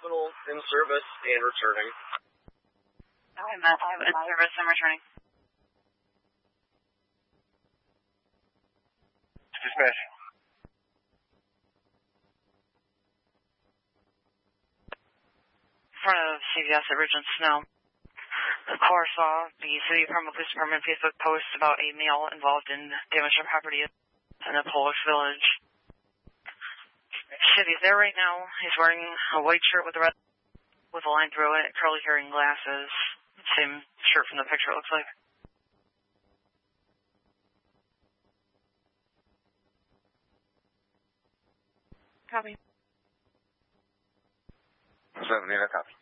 Hospital, in service, and returning. I'm in service, I'm returning. Dispatch. In front of CVS at Ridge and Snow. The car saw the City of Parma Police Department Facebook post about a male involved in damage to property in a Polish village. Shit, he's there right now. He's wearing a white shirt with a line through it, curly hair and glasses. Same shirt from the picture, it looks like. Copy. 7, copy.